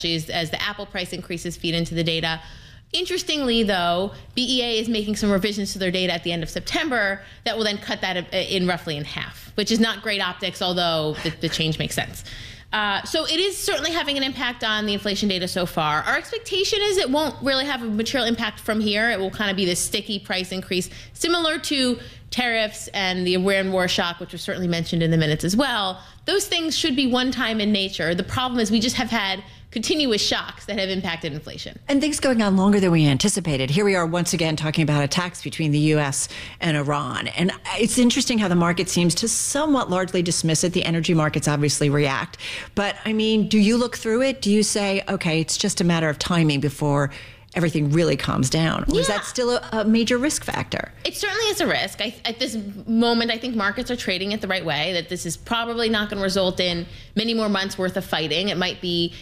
as the Apple price increases feed into the data. Interestingly, though, BEA is making some revisions to their data at the end of September that will then cut that in roughly in half, which is not great optics, although the change makes sense. So it is certainly having an impact on the inflation data so far. Our expectation is it won't really have a material impact from here. It will kind of be this sticky price increase, similar to tariffs and the Iran war shock, which was certainly mentioned in the minutes as well. Those things should be one time in nature. The problem is we just have had continuous shocks that have impacted inflation. And things going on longer than we anticipated. Here we are once again talking about attacks between the U.S. and Iran. And it's interesting how the market seems to somewhat largely dismiss it. The energy markets obviously react. But I mean, do you look through it? Do you say, okay, it's just a matter of timing before everything really calms down? Or is that still a major risk factor? It certainly is a risk. At this moment, I think markets are trading it the right way, that this is probably not going to result in many more months worth of fighting. It might be,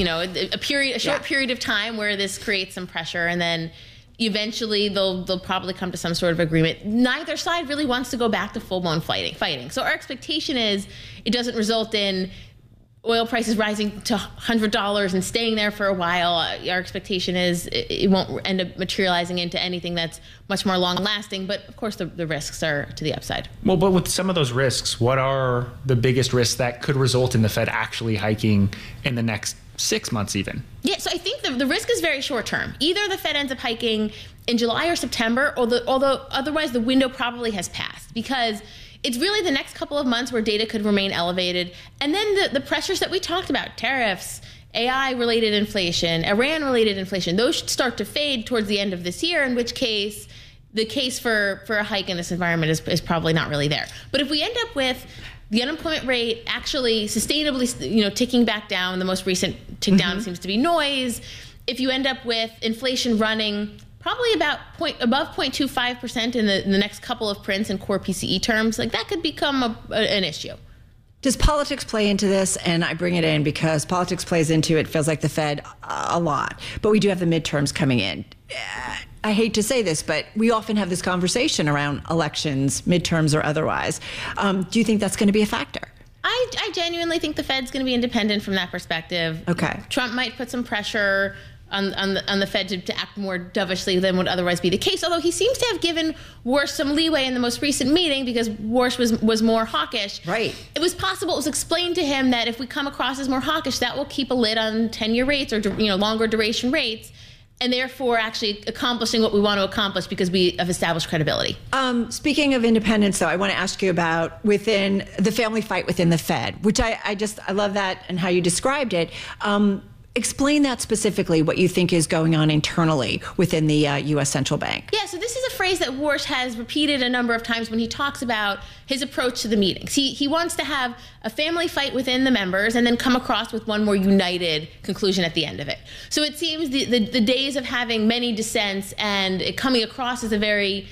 a short period of time where this creates some pressure, and then eventually they'll probably come to some sort of agreement. Neither side really wants to go back to full-blown fighting. So our expectation is it doesn't result in oil prices rising to $100 and staying there for a while. Our expectation is it won't end up materializing into anything that's much more long-lasting. But, of course, the risks are to the upside. Well, but with some of those risks, what are the biggest risks that could result in the Fed actually hiking in the next 6 months even? Yeah, so I think the risk is very short-term. Either the Fed ends up hiking in July or September, although otherwise the window probably has passed, because it's really the next couple of months where data could remain elevated. And then the pressures that we talked about, tariffs, AI-related inflation, Iran-related inflation, those should start to fade towards the end of this year, in which case the case for a hike in this environment is probably not really there. But if we end up with the unemployment rate actually sustainably ticking back down, the most recent tick down seems to be noise. If you end up with inflation running probably about above 0.25% in the next couple of prints in core PCE terms, like that could become an issue. Does politics play into this? And I bring it in because politics plays into it, feels like the Fed a lot. But we do have the midterms coming in. I hate to say this, but we often have this conversation around elections, midterms or otherwise. Do you think that's going to be a factor? I genuinely think the Fed's going to be independent from that perspective. Okay. Trump might put some pressure on the Fed to act more dovishly than would otherwise be the case, although he seems to have given Warsh some leeway in the most recent meeting because Warsh was more hawkish. Right. It was possible, it was explained to him that if we come across as more hawkish, that will keep a lid on 10-year rates or longer duration rates, and therefore actually accomplishing what we want to accomplish because we have established credibility. Speaking of independence, though, I want to ask you about within the family fight within the Fed, which I love that and how you described it. Explain that specifically, what you think is going on internally within the U.S. Central Bank. Yeah, so this is a phrase that Warsh has repeated a number of times when he talks about his approach to the meetings. He wants to have a family fight within the members and then come across with one more united conclusion at the end of it. So it seems the days of having many dissents and it coming across as a very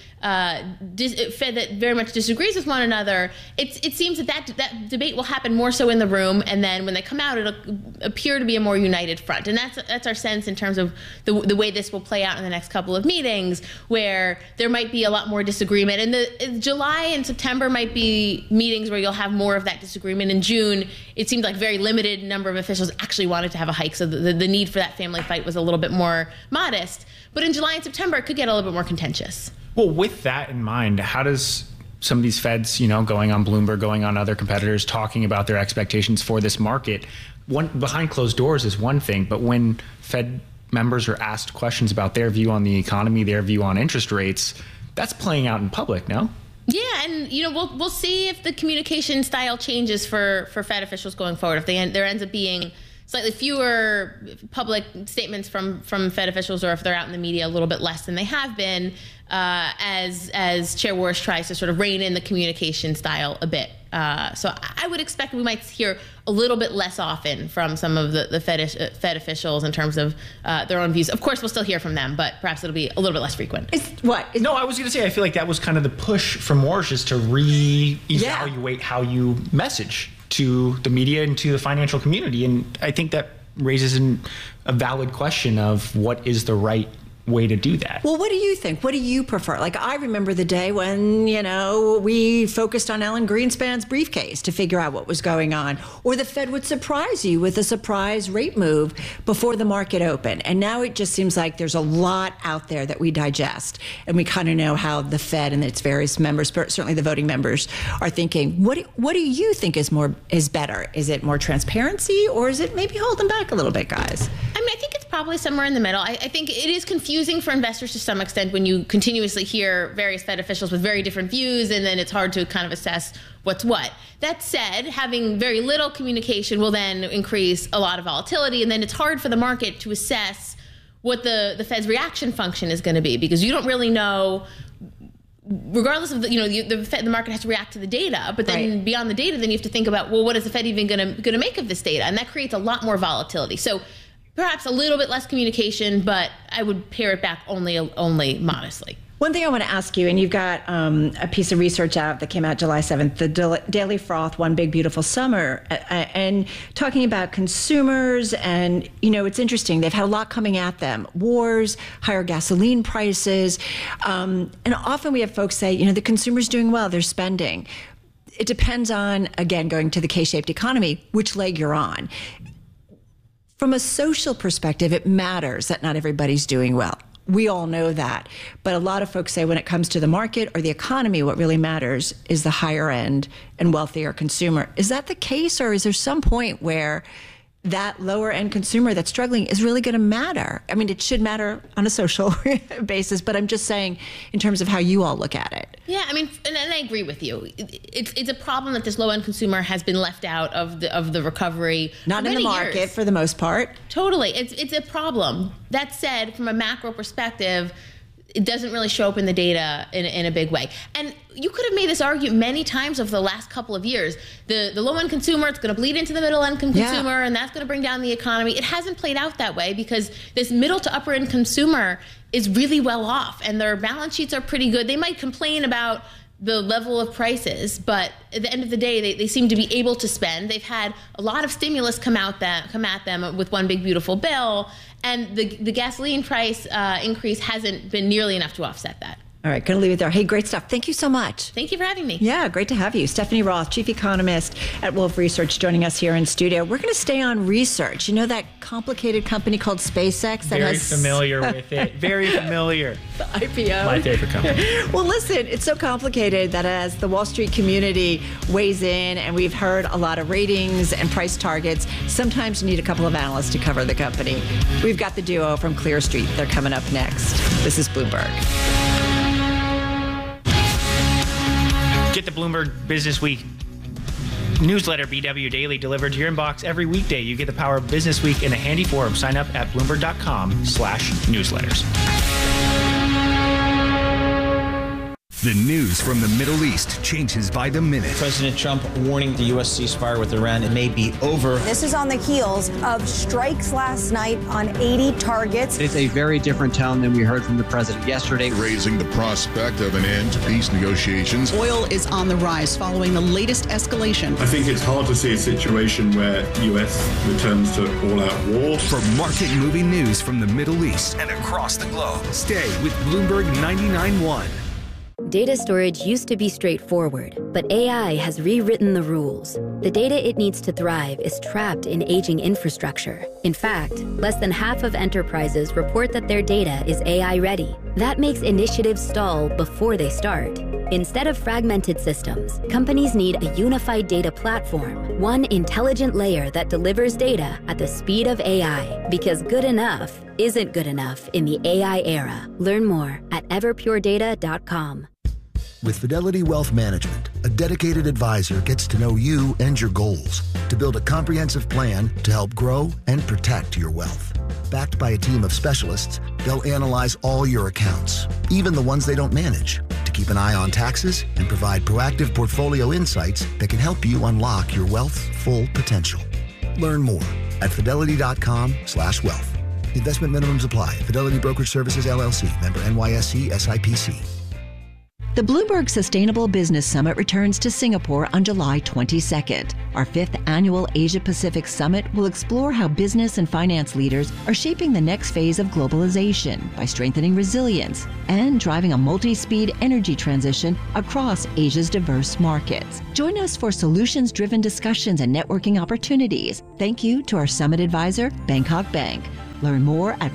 Fed that very much disagrees with one another, it seems that debate will happen more so in the room, and then when they come out, it'll appear to be a more united front. And that's our sense in terms of the way this will play out in the next couple of meetings, where there might be a lot more disagreement. And July and September might be meetings where you'll have more of that disagreement. In June, it seemed like very limited number of officials actually wanted to have a hike, so the need for that family fight was a little bit more modest. But in July and September, it could get a little bit more contentious. Well, with that in mind, how does some of these Feds, going on Bloomberg, going on other competitors, talking about their expectations for this market, behind closed doors is one thing, but when Fed members are asked questions about their view on the economy, their view on interest rates, that's playing out in public, no? Yeah, and we'll see if the communication style changes for Fed officials going forward. If there ends up being slightly fewer public statements from Fed officials, or if they're out in the media a little bit less than they have been, as Chair Warsh tries to sort of rein in the communication style a bit. So I would expect we might hear a little bit less often from some of the Fed officials in terms of their own views. Of course, we'll still hear from them, but perhaps it'll be a little bit less frequent. No, I was going to say, I feel like that was kind of the push from Warsh, is to reevaluate how you message to the media and to the financial community. And I think that raises a valid question of what is the right way to do that. Well, what do you think? What do you prefer? Like, I remember the day when, we focused on Alan Greenspan's briefcase to figure out what was going on. Or the Fed would surprise you with a surprise rate move before the market opened. And now it just seems like there's a lot out there that we digest. And we kind of know how the Fed and its various members, certainly the voting members, are thinking. What do you think is better? Is it more transparency, or is it maybe holding back a little bit, guys? I think it's probably somewhere in the middle. I think it is confusing for investors to some extent when you continuously hear various Fed officials with very different views, and then it's hard to kind of assess what's what. That said, having very little communication will then increase a lot of volatility, and then it's hard for the market to assess what the Fed's reaction function is going to be, because you don't really know. Regardless of the market has to react to the data, but then beyond the data, then you have to think about, well, what is the Fed even going to make of this data? And that creates a lot more volatility. So perhaps a little bit less communication, but I would pare it back only modestly. One thing I want to ask you, and you've got a piece of research out that came out July 7th, the Daily Froth, One Big Beautiful Summer, and talking about consumers. And, it's interesting. They've had a lot coming at them. Wars, higher gasoline prices. And often we have folks say, the consumer's doing well, they're spending. It depends on, again, going to the K-shaped economy, which leg you're on. From a social perspective, it matters that not everybody's doing well. We all know that. But a lot of folks say when it comes to the market or the economy, what really matters is the higher end and wealthier consumer. Is that the case, or is there some point where that lower end consumer that's struggling is really going to matter? I mean, it should matter on a social basis, but I'm just saying in terms of how you all look at it. Yeah, and I agree with you. It's a problem that this low end consumer has been left out of the recovery. Not in the market years. For the most part. Totally, it's a problem. That said, from a macro perspective, it doesn't really show up in the data in a big way. And you could have made this argument many times over the last couple of years. The low-end consumer, it's going to bleed into the middle-end consumer, and that's going to bring down the economy. It hasn't played out that way because this middle to upper-end consumer is really well off, and their balance sheets are pretty good. They might complain about the level of prices, but at the end of the day, they seem to be able to spend. They've had a lot of stimulus come at them with one big beautiful bill, and the gasoline price increase hasn't been nearly enough to offset that. All right, going to leave it there. Hey, great stuff. Thank you so much. Thank you for having me. Yeah, great to have you. Stephanie Roth, Chief Economist at Wolfe Research, joining us here in studio. We're going to stay on research. You know that complicated company called SpaceX? Very familiar with it. Very familiar. The IPO. My favorite company. Well, listen, it's so complicated that as the Wall Street community weighs in, and we've heard a lot of ratings and price targets, sometimes you need a couple of analysts to cover the company. We've got the duo from Clear Street. They're coming up next. This is Bloomberg. Get the Bloomberg Business Week newsletter, BW Daily, delivered to your inbox every weekday. You get the power of Business Week in a handy form. Sign up at Bloomberg.com/newsletters. The news from the Middle East changes by the minute. President Trump warning the U.S. ceasefire with Iran, it may be over. This is on the heels of strikes last night on 80 targets. It's a very different tone than we heard from the president yesterday. Raising the prospect of an end to peace negotiations. Oil is on the rise following the latest escalation. I think it's hard to see a situation where U.S. returns to all-out war. For market-moving news from the Middle East and across the globe, stay with Bloomberg 99.1. Data storage used to be straightforward, but AI has rewritten the rules. The data it needs to thrive is trapped in aging infrastructure. In fact, less than half of enterprises report that their data is AI ready. That makes initiatives stall before they start. Instead of fragmented systems, companies need a unified data platform, one intelligent layer that delivers data at the speed of AI, because good enough isn't good enough in the AI era. Learn more at everpuredata.com. With Fidelity Wealth Management, a dedicated advisor gets to know you and your goals to build a comprehensive plan to help grow and protect your wealth. Backed by a team of specialists, they'll analyze all your accounts, even the ones they don't manage, to keep an eye on taxes and provide proactive portfolio insights that can help you unlock your wealth's full potential. Learn more at fidelity.com/wealth. Investment minimums apply. Fidelity Brokerage Services, LLC. Member NYSE SIPC. The Bloomberg Sustainable Business Summit returns to Singapore on July 22nd. Our 5th annual Asia-Pacific Summit will explore how business and finance leaders are shaping the next phase of globalization by strengthening resilience and driving a multi-speed energy transition across Asia's diverse markets. Join us for solutions-driven discussions and networking opportunities. Thank you to our summit advisor, Bangkok Bank. Learn more at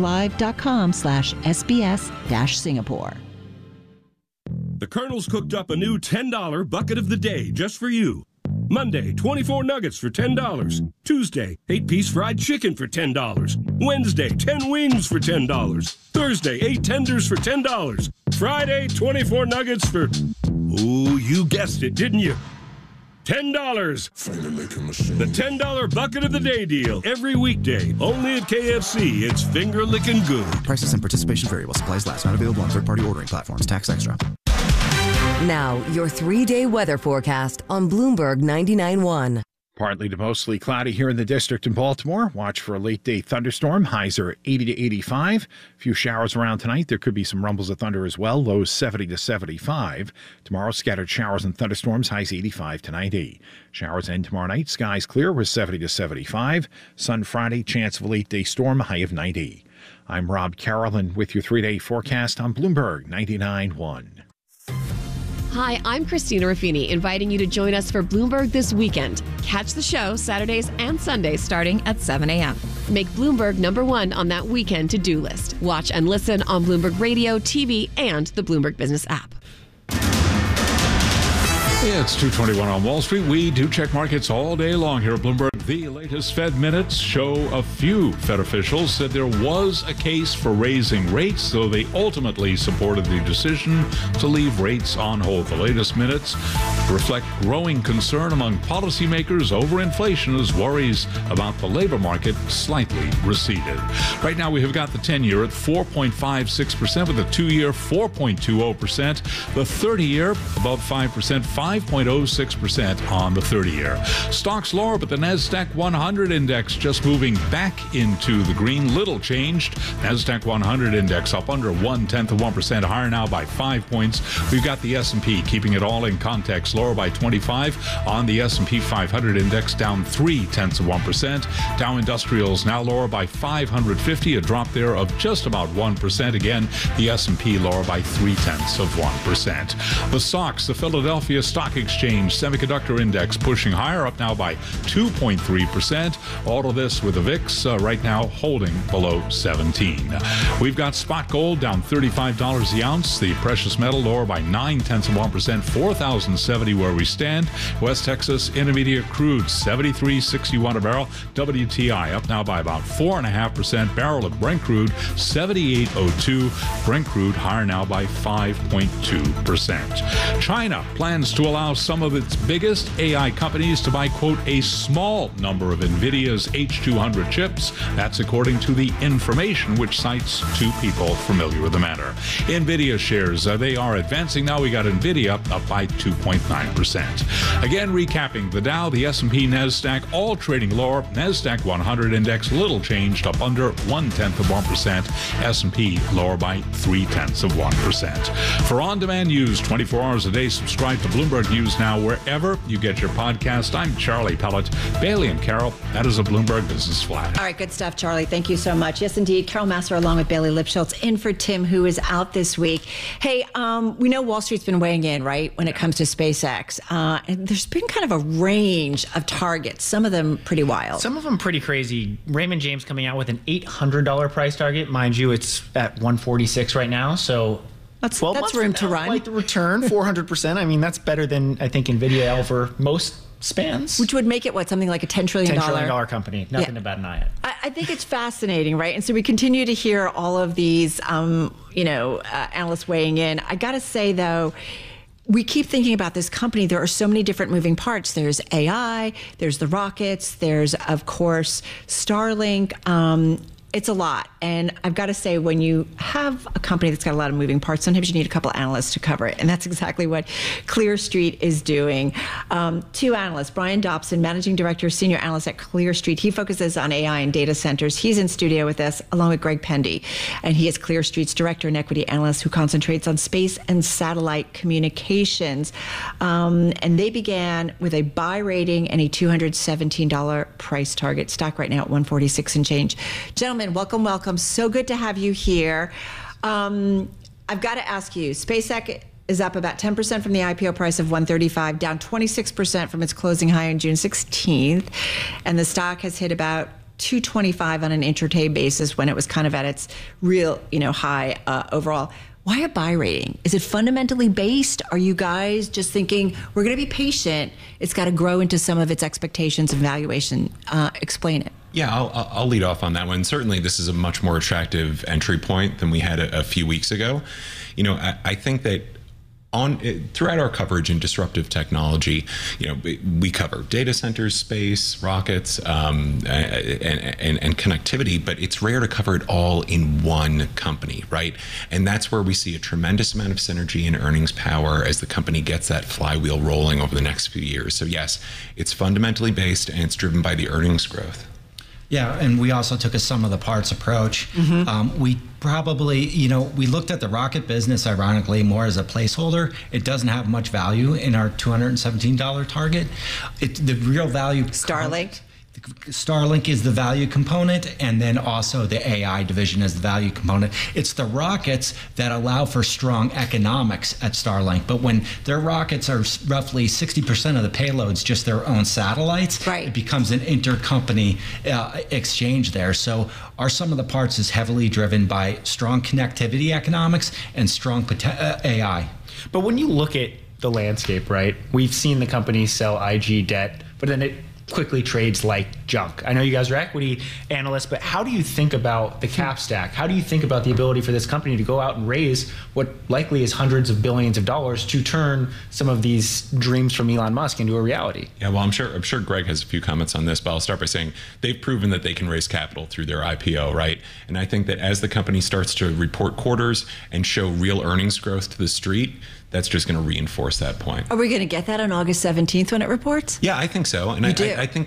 bloomberglive.com/SBS-Singapore. The Colonel's cooked up a new $10 bucket of the day just for you. Monday, 24 nuggets for $10. Tuesday, 8-piece fried chicken for $10. Wednesday, 10 wings for $10. Thursday, 8 tenders for $10. Friday, 24 nuggets for... Oh, you guessed it, didn't you? $10. The $10 bucket of the day deal. Every weekday. Only at KFC. It's finger-licking good. Prices and participation vary while supplies last. Not available on third-party ordering platforms. Tax extra. Now, your 3-day weather forecast on Bloomberg 99.1. Partly to mostly cloudy here in the district in Baltimore. Watch for a late-day thunderstorm. Highs are 80 to 85. A few showers around tonight. There could be some rumbles of thunder as well. Lows 70 to 75. Tomorrow, scattered showers and thunderstorms. Highs 85 to 90. Showers end tomorrow night. Skies clear with 70 to 75. Sun Friday. Chance of a late-day storm. High of 90. I'm Rob Carolyn with your 3-day forecast on Bloomberg 99.1. Hi, I'm Christina Ruffini, inviting you to join us for Bloomberg This Weekend. Catch the show Saturdays and Sundays starting at 7 a.m. Make Bloomberg #1 on that weekend to-do list. Watch and listen on Bloomberg Radio, TV, and the Bloomberg Business app. It's 2:21 on Wall Street. We do check markets all day long here at Bloomberg. The latest Fed minutes show a few Fed officials said there was a case for raising rates, though they ultimately supported the decision to leave rates on hold. The latest minutes reflect growing concern among policymakers over inflation as worries about the labor market slightly receded. Right now, we have got the 10-year at 4.56% with the 2-year 4.20%, the 30-year above 5%, 5.06% on the 30-year. Stocks lower, but the NASDAQ 100 index just moving back into the green. Little changed. NASDAQ 100 index up under 0.1% higher now by 5 points. We've got the S&P keeping it all in context, lower by 25 on the S&P 500 index, down 0.3%. Dow Industrials now lower by 550, a drop there of just about 1%. Again, the S&P lower by 0.3%. The SOX, the Philadelphia Stock Exchange Semiconductor Index, pushing higher, up now by 2.3%. All of this with the VIX right now holding below 17. We've got spot gold down $35 the ounce. The precious metal lower by 0.9%, 4,070 where we stand. West Texas Intermediate crude 73.61 a barrel. WTI up now by about 4.5%. Barrel of Brent crude 78.02. Brent crude higher now by 5.2%. China plans to allow some of its biggest AI companies to buy, quote, a small number of NVIDIA's H200 chips. That's according to the information, which cites two people familiar with the matter. NVIDIA shares, they are advancing now. We got NVIDIA up by 2.9%. Again, recapping the Dow, the S&P, NASDAQ, all trading lower. NASDAQ 100 index little changed, up under 0.1%. S&P lower by 0.3%. For on-demand news 24 hours a day, subscribe to Bloomberg News Now wherever you get your podcast. I'm Charlie Pellet. Bailey and Carol, that is a Bloomberg Business Flash. All right, good stuff, Charlie. Thank you so much. Yes, indeed. Carol Massar along with Bailey Lipschultz in for Tim, who is out this week. Hey, we know Wall Street's been weighing in, right, when it comes to SpaceX. And there's been kind of a range of targets, some of them pretty wild. Some of them pretty crazy. Raymond James coming out with an $800 price target. Mind you, it's at $146 right now, so... That's room to run. Like the return, 400%. I mean, that's better than I think NVIDIA over most spans. Which would make it, something like a $10 trillion company. Nothing to bat an eye at. I think it's fascinating, right? And so we continue to hear all of these, analysts weighing in. I got to say, though, we keep thinking about this company. There are so many different moving parts. There's AI, there's the rockets, there's, of course, Starlink. It's a lot. And I've got to say, when you have a company that's got a lot of moving parts, sometimes you need a couple of analysts to cover it. And that's exactly what Clear Street is doing. Two analysts, Brian Dobson, Managing Director, Senior Analyst at Clear Street. He focuses on AI and data centers. He's in studio with us, along with Greg Pendy. And he is Clear Street's Director and Equity Analyst who concentrates on space and satellite communications. And they began with a buy rating and a $217 price target. Stock right now at $146 and change. Gentlemen, welcome. So good to have you here. I've got to ask you, SpaceX is up about 10% from the IPO price of $135, down 26% from its closing high on June 16th. And the stock has hit about $225 on an intraday basis when it was kind of at its real, high overall. Why a buy rating? Is it fundamentally based? Are you guys just thinking, we're going to be patient, it's got to grow into some of its expectations and valuation? Explain it. Yeah, I'll lead off on that one. Certainly, this is a much more attractive entry point than we had a few weeks ago. I think that throughout our coverage in disruptive technology, we cover data centers, space, rockets, and connectivity, but it's rare to cover it all in one company, right? And that's where we see a tremendous amount of synergy and earnings power as the company gets that flywheel rolling over the next few years. So yes, it's fundamentally based and it's driven by the earnings growth. Yeah, and we also took a sum of the parts approach. We probably, we looked at the rocket business, ironically, more as a placeholder. It doesn't have much value in our $217 target. The real value... Starlink is the value component, and then also the AI division is the value component. It's the rockets that allow for strong economics at Starlink. But when their rockets are roughly 60% of the payloads just their own satellites, it becomes an intercompany exchange there. So our sum of the parts is heavily driven by strong connectivity economics and strong AI. But when you look at the landscape, right, we've seen the company sell IG debt, but then it quickly trades like junk. I know you guys are equity analysts, but how do you think about the cap stack? How do you think about the ability for this company to go out and raise what likely is hundreds of billions of dollars to turn some of these dreams from Elon Musk into a reality? Yeah, well, I'm sure Greg has a few comments on this, but I'll start by saying they've proven that they can raise capital through their IPO, right? And I think that as the company starts to report quarters and show real earnings growth to the street, that's just going to reinforce that point. Are we going to get that on August 17th when it reports? Yeah, I think so. And I think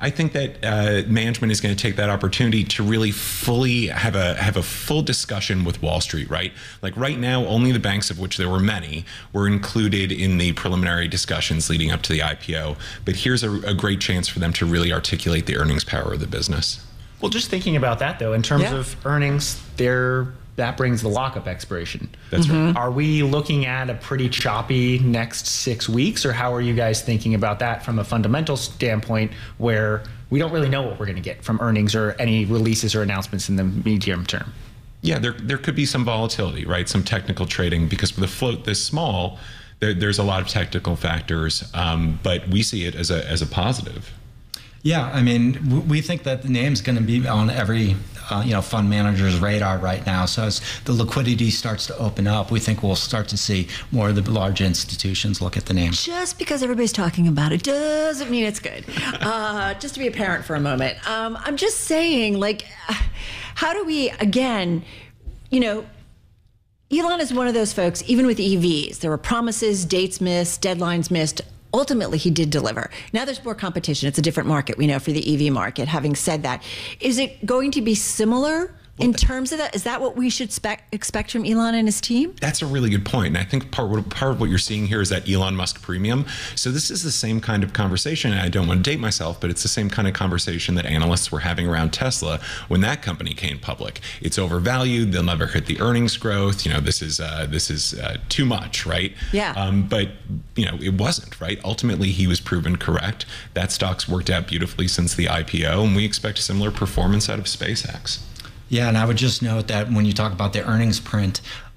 that management is going to take that opportunity to really fully have a full discussion with Wall Street, right? Like right now, only the banks, of which there were many, were included in the preliminary discussions leading up to the IPO. But here's a great chance for them to really articulate the earnings power of the business. Well, just thinking about that, though, in terms of earnings, that brings the lockup expiration. That's right. Are we looking at a pretty choppy next 6 weeks, or how are you guys thinking about that from a fundamental standpoint where we don't really know what we're going to get from earnings or any releases or announcements in the medium term? Yeah, there could be some volatility, right? Some technical trading, because with a float this small, there's a lot of technical factors, but we see it as a positive. Yeah, I mean, we think that the name's going to be on every fund manager's radar right now. So as the liquidity starts to open up, we think we'll start to see more of the large institutions look at the name. Just because everybody's talking about it doesn't mean it's good. Just to be a parent for a moment. I'm just saying, how do we, again, Elon is one of those folks, even with EVs, there were promises, dates missed, deadlines missed. Ultimately, he did deliver. Now there's more competition. It's a different market, we know, for the EV market. Having said that, is it going to be similar in terms of that? Is that what we should expect from Elon and his team? That's a really good point. And I think part of what you're seeing here is that Elon Musk premium. So this is the same kind of conversation. And I don't want to date myself, but it's the same kind of conversation that analysts were having around Tesla when that company came public. It's overvalued. They'll never hit the earnings growth. This is too much, right? Yeah. But it wasn't, right? Ultimately, he was proven correct. That stock's worked out beautifully since the IPO, and we expect a similar performance out of SpaceX. Yeah, and I would just note that when you talk about the earnings print,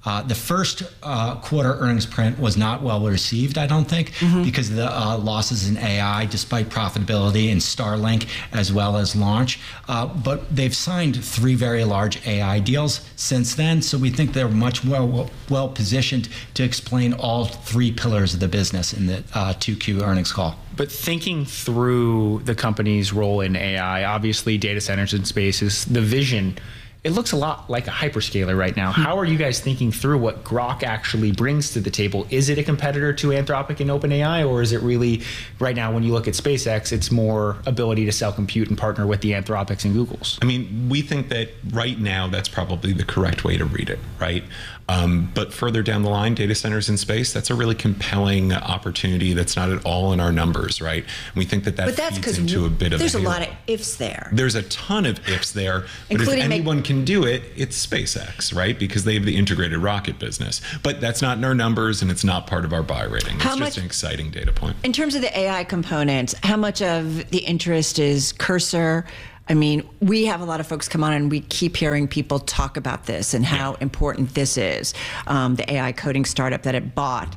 The first quarter earnings print was not well received, I don't think, because of the losses in AI, despite profitability in Starlink as well as Launch. But they've signed 3 very large AI deals since then, so we think they're much well positioned to explain all 3 pillars of the business in the 2Q earnings call. But thinking through the company's role in AI, obviously data centers and spaces, the vision, it looks a lot like a hyperscaler right now. How are you guys thinking through what Grok actually brings to the table? Is it a competitor to Anthropic and OpenAI, or is it really, right now when you look at SpaceX, it's more ability to sell compute and partner with the Anthropics and Googles? I mean, we think that right now that's probably the correct way to read it, right? But further down the line, data centers in space, that's a really compelling opportunity that's not at all in our numbers, right? And we think that feeds into a bit of there's a lot of ifs there. There's a ton of ifs there, but if anyone can do it, it's SpaceX, right? Because they have the integrated rocket business. But that's not in our numbers, and it's not part of our buy rating. It's just an exciting data point. In terms of the AI components, how much of the interest is Cursor? I mean, we have a lot of folks come on and we keep hearing people talk about this and how important this is. The AI coding startup that it bought,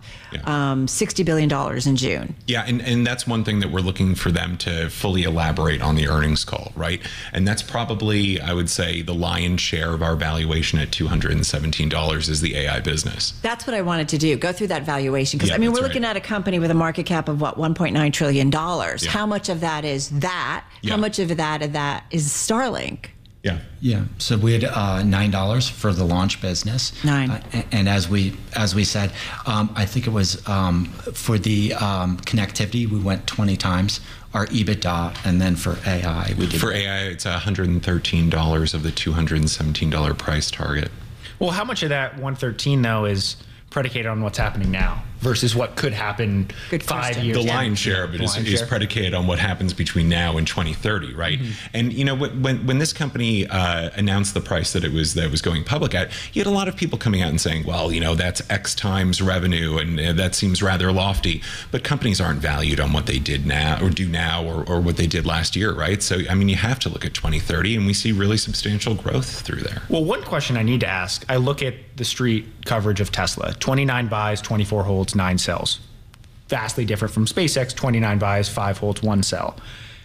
$60 billion in June. Yeah, and that's one thing that we're looking for them to fully elaborate on the earnings call, right? And that's probably, I would say, the lion's share of our valuation at $217 is the AI business. That's what I wanted to do, go through that valuation. Because, I mean, we're looking at a company with a market cap of, what, $1.9 trillion. Yeah. How much of that is that? Yeah. How much of that is Starlink? Yeah. So we had $9 for the launch business. And as we said, I think it was for the connectivity, we went 20 times our EBITDA, and then for AI, we did. For AI, it's $113 of the $217 price target. Well, how much of that 113 though is predicated on what's happening now versus what could happen 5 years? The lion's share of it is predicated on what happens between now and 2030, right? And you know, when this company announced the price that it was going public at, you had a lot of people coming out and saying, well, you know, that's X times revenue, and that seems rather lofty. But companies aren't valued on what they did now or do now or what they did last year, right? So I mean, you have to look at 2030, and we see really substantial growth through there. Well, one question I need to ask, I look at the street coverage of Tesla, 29 buys, 24 holds, 9 sells. Vastly different from SpaceX, 29 buys, 5 holds, 1 sell.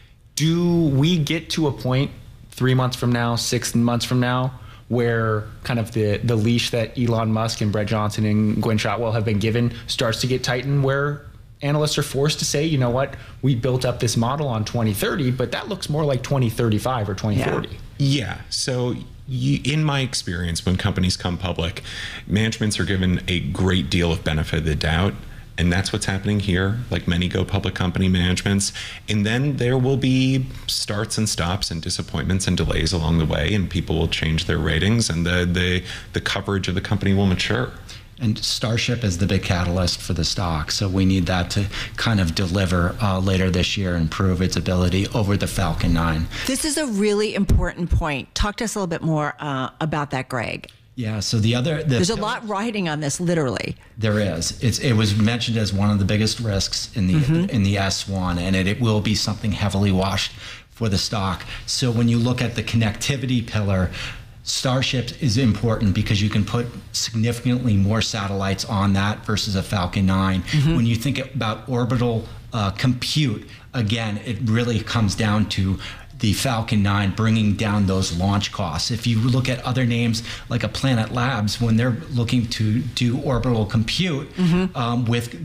Do we get to a point 3 months from now, 6 months from now, where kind of the leash that Elon Musk and Brett Johnson and Gwen Shotwell have been given starts to get tightened, where analysts are forced to say, you know what, we built up this model on 2030, but that looks more like 2035 or 2040. Yeah. So in my experience, when companies come public, managements are given a great deal of benefit of the doubt. And that's what's happening here, like many go public company managements. And then there will be starts and stops and disappointments and delays along the way, and people will change their ratings, and the coverage of the company will mature. And Starship is the big catalyst for the stock. So we need that to kind of deliver later this year and prove its ability over the Falcon 9. This is a really important point. Talk to us a little bit more about that, Greg. Yeah, so there's a lot riding on this, literally. There is. It was mentioned as one of the biggest risks in the S1, and it will be something heavily watched for the stock. So when you look at the connectivity pillar, Starship is important because you can put significantly more satellites on that versus a Falcon 9. When you think about orbital compute, again, it really comes down to the Falcon 9 bringing down those launch costs. If you look at other names like a Planet Labs, when they're looking to do orbital compute with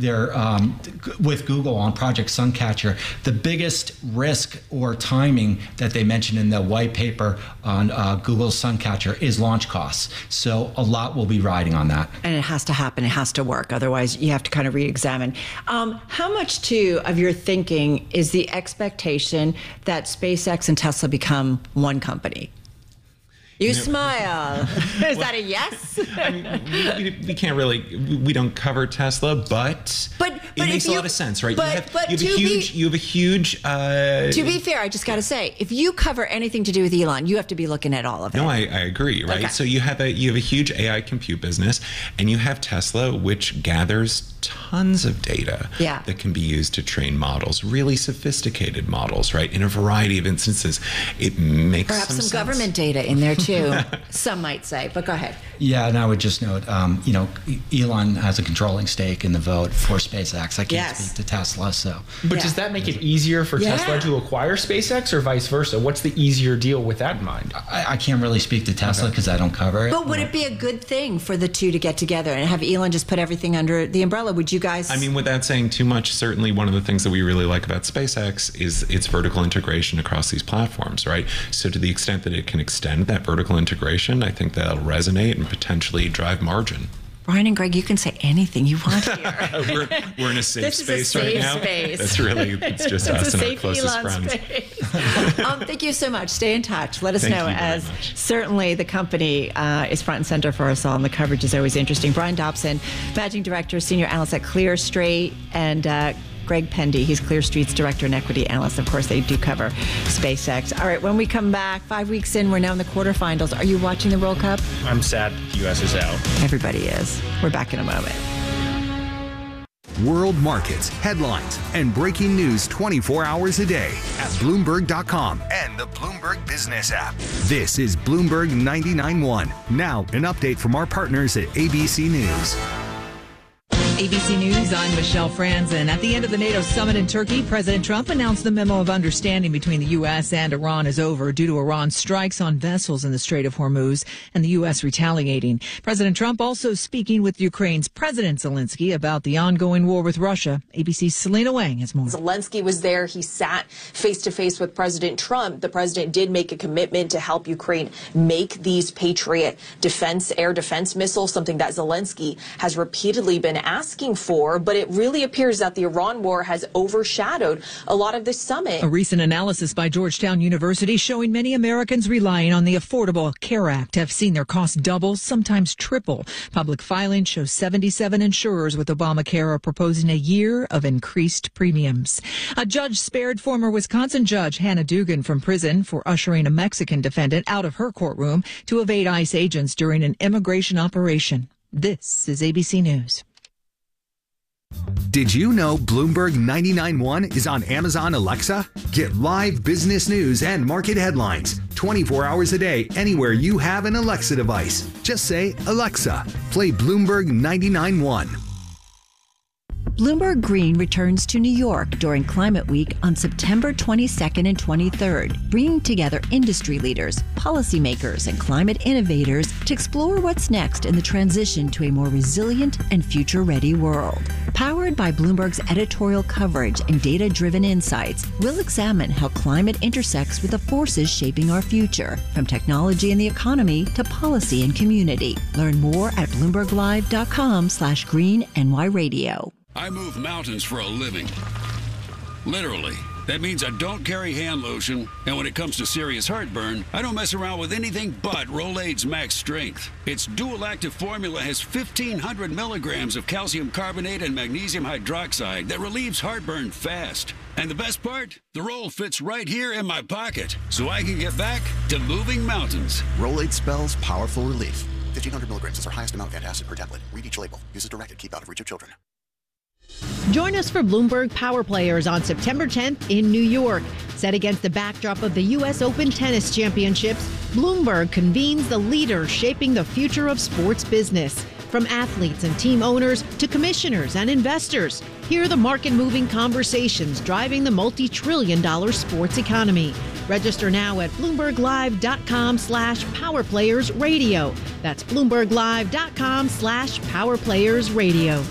Google on Project Suncatcher, the biggest risk or timing that they mentioned in the white paper on Google's Suncatcher is launch costs. So a lot will be riding on that. And it has to happen. It has to work. Otherwise, you have to kind of re-examine. How much, too, of your thinking is the expectation that SpaceX and Tesla become one company? You smile. Is that a yes? I mean, we can't really, we don't cover Tesla, but it makes a lot of sense, right? You have a huge. To be fair, I just got to say, if you cover anything to do with Elon, you have to be looking at all of it. No, I agree, right? Okay. So you have a huge AI compute business, and you have Tesla, which gathers tons of data that can be used to train models, really sophisticated models, right? In a variety of instances, it makes perhaps some sense. Government data in there too. too, some might say, but go ahead. Yeah, and I would just note, Elon has a controlling stake in the vote for SpaceX. I can't speak to Tesla, so. But does that make it easier for Tesla to acquire SpaceX or vice versa? What's the easier deal with that in mind? I can't really speak to Tesla because I don't cover it. But would it be a good thing for the two to get together and have Elon just put everything under the umbrella? Would you guys? I mean, without saying too much, certainly one of the things that we really like about SpaceX is its vertical integration across these platforms, right? So to the extent that it can extend that vertical integration, I think that'll resonate and potentially drive margin. Brian and Greg, you can say anything you want here. we're in a safe space right now. Space. It's just us and our closest friends. Thank you so much. Stay in touch. Let us know, as certainly the company is front and center for us all, and the coverage is always interesting. Brian Dobson, Managing Director, Senior Analyst at ClearStreet, and Greg Pendy, he's Clear Street's Director and Equity Analyst. Of course, they do cover SpaceX. All right, when we come back, 5 weeks in, we're now in the quarterfinals. Are you watching the World Cup? I'm sad the U.S. is out. Everybody is. We're back in a moment. World markets, headlines, and breaking news 24 hours a day at Bloomberg.com and the Bloomberg Business app. This is Bloomberg 99.1. Now, an update from our partners at ABC News. ABC News, I'm Michelle Franzen. At the end of the NATO summit in Turkey, President Trump announced the memo of understanding between the U.S. and Iran is over due to Iran's strikes on vessels in the Strait of Hormuz and the U.S. retaliating. President Trump also speaking with Ukraine's President Zelensky about the ongoing war with Russia. ABC's Selena Wang has more. Zelensky was there. He sat face-to-face with President Trump. The president did make a commitment to help Ukraine make these Patriot air defense missiles, something that Zelensky has repeatedly been asking for, but it really appears that the Iran war has overshadowed a lot of this summit. A recent analysis by Georgetown University showing many Americans relying on the Affordable Care Act have seen their costs double, sometimes triple. Public filing shows 77 insurers with Obamacare are proposing a year of increased premiums. A judge spared former Wisconsin judge Hannah Dugan from prison for ushering a Mexican defendant out of her courtroom to evade ICE agents during an immigration operation. This is ABC News. Did you know Bloomberg 99.1 is on Amazon Alexa? Get live business news and market headlines 24 hours a day anywhere you have an Alexa device. Just say, Alexa, play Bloomberg 99.1. Bloomberg Green returns to New York during Climate Week on September 22nd and 23rd, bringing together industry leaders, policymakers, and climate innovators to explore what's next in the transition to a more resilient and future-ready world. Powered by Bloomberg's editorial coverage and data-driven insights, we'll examine how climate intersects with the forces shaping our future, from technology and the economy to policy and community. Learn more at BloombergLive.com/GreenNYRadio. I move mountains for a living. Literally. That means I don't carry hand lotion, and when it comes to serious heartburn, I don't mess around with anything but Rolaids Max Strength. Its dual-active formula has 1,500 milligrams of calcium carbonate and magnesium hydroxide that relieves heartburn fast. And the best part? The roll fits right here in my pocket, so I can get back to moving mountains. Rolaids spells powerful relief. 1,500 milligrams is our highest amount of antacid per tablet. Read each label. Use as directed. Keep out of reach of children. Join us for Bloomberg Power Players on September 10th in New York. Set against the backdrop of the U.S. Open Tennis Championships, Bloomberg convenes the leaders shaping the future of sports business. From athletes and team owners to commissioners and investors, hear the market-moving conversations driving the multi-trillion-dollar sports economy. Register now at BloombergLive.com/PowerPlayersRadio. That's BloombergLive.com/PowerPlayersRadio.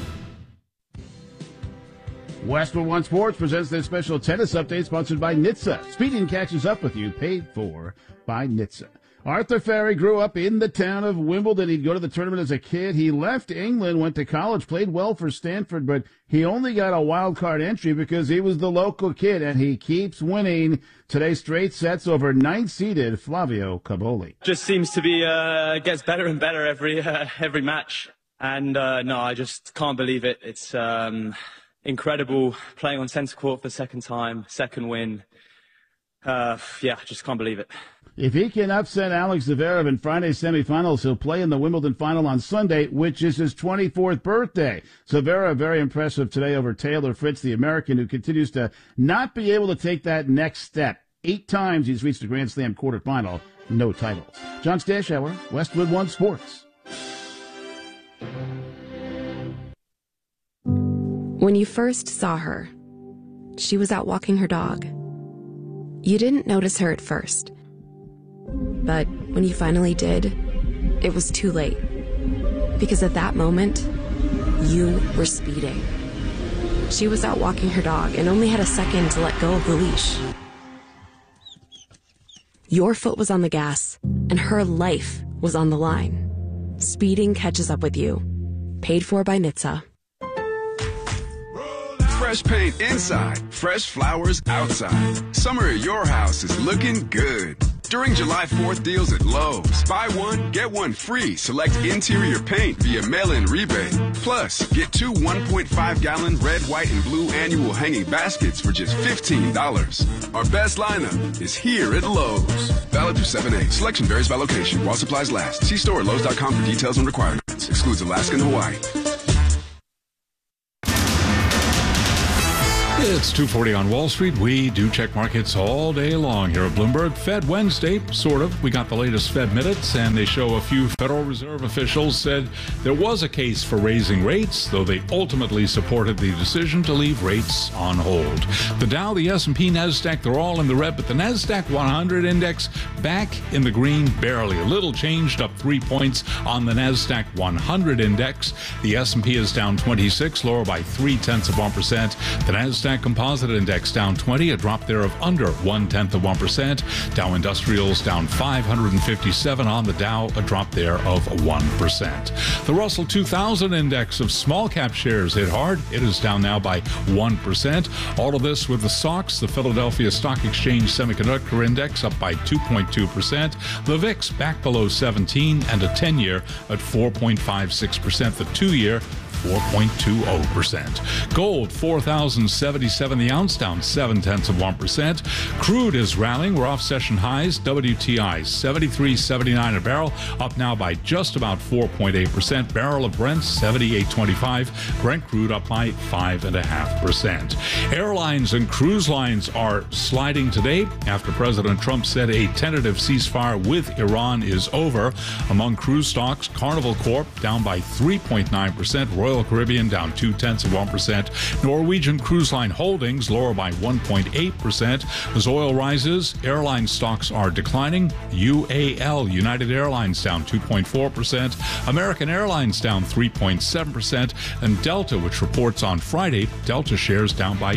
Westwood One Sports presents their special tennis update sponsored by NHTSA. Speeding catches up with you, paid for by NHTSA. Arthur Ferry grew up in the town of Wimbledon. He'd go to the tournament as a kid. He left England, went to college, played well for Stanford, but he only got a wild card entry because he was the local kid, and he keeps winning. Today, straight sets over ninth-seeded Flavio Caboli. Just seems to be gets better and better every match, and no, I just can't believe it. It's incredible playing on centre court for the second time, second win. Yeah, I just can't believe it. If he can upset Alex Zverev in Friday's semifinals, he'll play in the Wimbledon final on Sunday, which is his 24th birthday. Zverev very impressive today over Taylor Fritz, the American, who continues to not be able to take that next step. 8 times he's reached the Grand Slam quarterfinal, no titles. John Stashower, Westwood One Sports. When you first saw her, she was out walking her dog. You didn't notice her at first. But when you finally did, it was too late. Because at that moment, you were speeding. She was out walking her dog and only had a second to let go of the leash. Your foot was on the gas, and her life was on the line. Speeding catches up with you. Paid for by NHTSA. Fresh paint inside, fresh flowers outside. Summer at your house is looking good. During July 4th deals at Lowe's, buy one, get one free. Select interior paint via mail-in rebate. Plus, get 2 1.5-gallon red, white, and blue annual hanging baskets for just $15. Our best lineup is here at Lowe's. Valid through 7/8. Selection varies by location while supplies last. See store at Lowe's.com for details and requirements. Excludes Alaska and Hawaii. It's 2:40 on Wall Street. We do check markets all day long here at Bloomberg. Fed Wednesday, sort of. We got the latest Fed minutes, and they show a few Federal Reserve officials said there was a case for raising rates, though they ultimately supported the decision to leave rates on hold. The Dow, the S&P, NASDAQ, they're all in the red, but the NASDAQ 100 index back in the green, barely. A little changed, up 3 points on the NASDAQ 100 index. The S&P is down 26, lower by 0.3%. The NASDAQ Composite Index down 20, a drop there of under 0.1%. Dow Industrials down 557 on the Dow, a drop there of 1%. The Russell 2000 Index of small cap shares hit hard. It is down now by 1%. All of this with the SOX, the Philadelphia Stock Exchange Semiconductor Index, up by 2.2%. The VIX back below 17, and a 10-year at 4.56%. The 2-year 4.20%. Gold, $4,077 the ounce, down 0.7%. Crude is rallying. We're off session highs. WTI, $73.79 a barrel, up now by just about 4.8%. Barrel of Brent, $78.25. Brent crude up by 5.5%. Airlines and cruise lines are sliding today after President Trump said a tentative ceasefire with Iran is over. Among cruise stocks, Carnival Corp down by 3.9%. Royal Caribbean down 0.2%. Norwegian Cruise Line Holdings lower by 1.8%. As oil rises, airline stocks are declining. UAL, United Airlines, down 2.4%. American Airlines down 3.7%. And Delta, which reports on Friday, Delta shares down by